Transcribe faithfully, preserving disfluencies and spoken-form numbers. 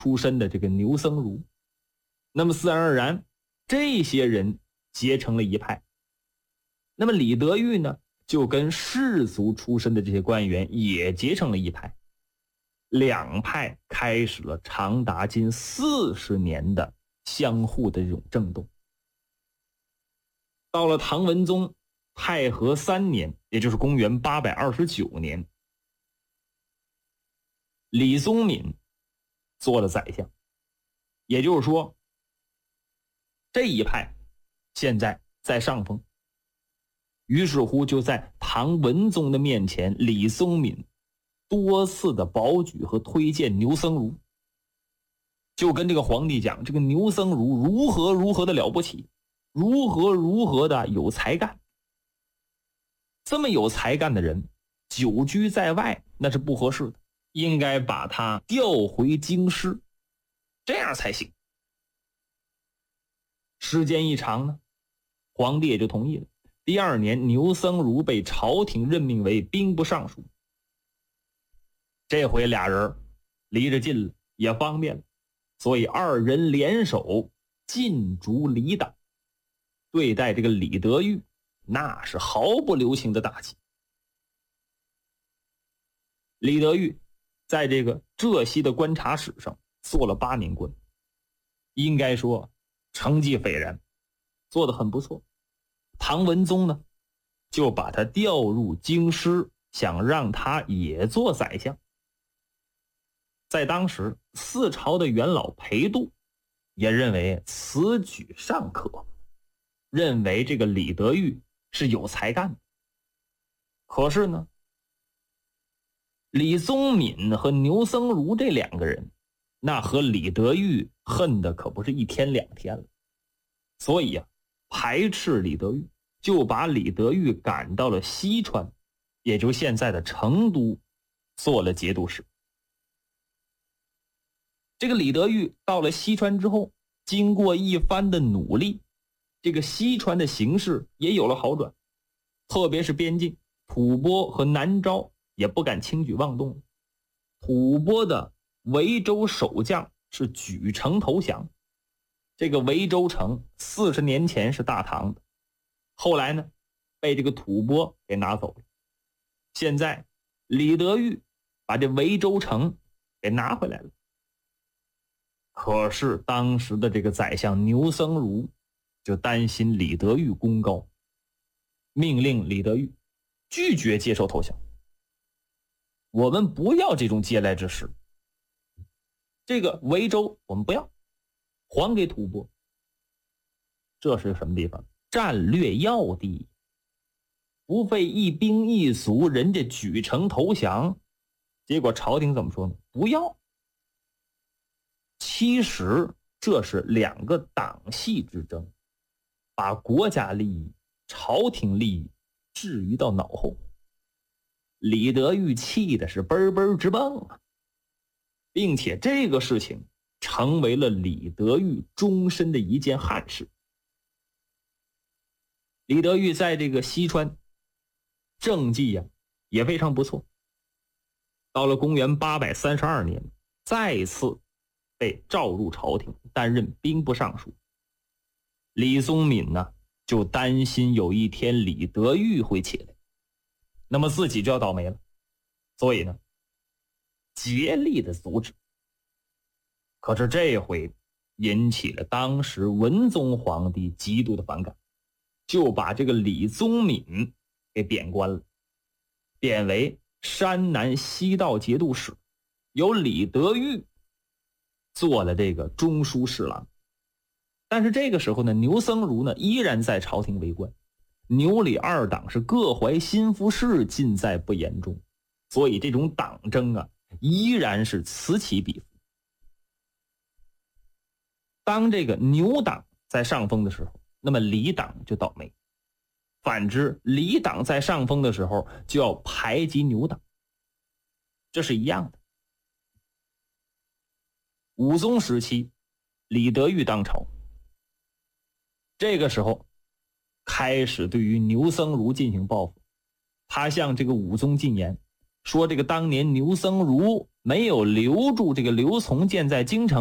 出身的这个牛僧孺。那么自然而然，这些人结成了一派。那么李德裕呢，就跟士族出身的这些官员也结成了一派。两派开始了长达近四十年的相互的这种争斗。到了唐文宗太和三年，也就是公元八百二十九年，李宗闵做了宰相，也就是说，这一派现在在上风。于是乎，就在唐文宗的面前，李宗闵多次的保举和推荐牛僧孺，就跟这个皇帝讲，这个牛僧孺如何如何的了不起，如何如何的有才干。这么有才干的人久居在外，那是不合适的，应该把他调回京师，这样才行。时间一长呢，皇帝也就同意了。第二年，牛僧孺被朝廷任命为兵部尚书。这回俩人离着近了，也方便了，所以二人联手进逐李党，对待这个李德裕那是毫不留情的打击。李德裕在这个浙西的观察史上做了八年官，应该说成绩斐然，做得很不错。唐文宗呢，就把他调入京师，想让他也做宰相。在当时，四朝的元老裴度也认为此举尚可，认为这个李德裕是有才干的。可是呢，李宗闵和牛僧孺这两个人，那和李德裕恨的可不是一天两天了，所以啊，排斥李德裕，就把李德裕赶到了西川，也就现在的成都，做了节度使。这个李德裕到了西川之后，经过一番的努力，这个西川的形势也有了好转，特别是边境，吐蕃和南诏也不敢轻举妄动。吐蕃的维州守将是举城投降。这个维州城四十年前是大唐的，后来呢被这个吐蕃给拿走了。现在李德裕把这维州城给拿回来了。可是当时的这个宰相牛僧孺就担心李德裕功高，命令李德裕拒绝接受投降。我们不要这种嗟来之食，这个维州我们不要，还给吐蕃。这是什么地方？战略要地，不费一兵一卒，人家举城投降，结果朝廷怎么说呢？不要。其实这是两个党系之争，把国家利益、朝廷利益置于到脑后。李德裕气的是嘣嘣直蹦啊，并且这个事情成为了李德裕终身的一件憾事。李德裕在这个西川政绩呀、啊、也非常不错。到了公元八百三十二年，再次被召入朝廷，担任兵部尚书。李宗闵呢，就担心有一天李德裕会起来，那么自己就要倒霉了，所以呢，竭力的阻止。可是这回引起了当时文宗皇帝极度的反感，就把这个李宗闵给贬官了，贬为山南西道节度使，由李德裕做了这个中书侍郎。但是这个时候呢，牛僧孺呢依然在朝廷为官，牛李二党是各怀心腹事，尽在不言中，所以这种党争啊依然是此起彼伏。当这个牛党在上风的时候，那么李党就倒霉，反之李党在上风的时候就要排挤牛党，这是一样的。武宗时期，李德裕当朝，这个时候开始对于牛僧孺进行报复。他向这个武宗进言， 说这个当年牛僧孺没有留住这个刘从谏在京城，